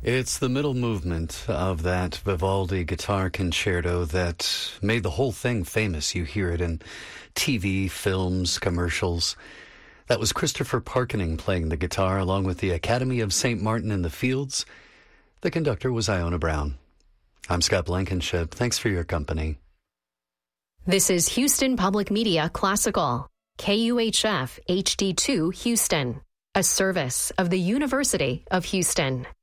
It's the middle movement of that Vivaldi guitar concerto that made the whole thing famous. You hear it in TV, films, commercials. That was Christopher Parkening playing the guitar along with the Academy of St. Martin in the Fields. The conductor was Iona Brown. I'm Scott Blankenship. Thanks for your company. This is Houston Public Media Classical, KUHF HD2 Houston, a service of the University of Houston.